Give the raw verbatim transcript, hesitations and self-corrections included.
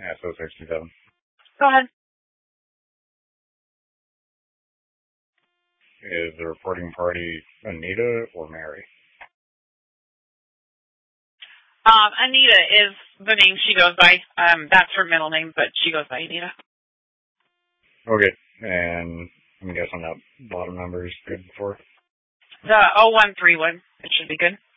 S O sixty-seven. Go ahead. Is the reporting party Anita or Mary? Um, Anita is the name she goes by. Um, that's her middle name, but she goes by Anita. Okay, and I'm guessing that bottom number is good for The oh one three one. It should be good.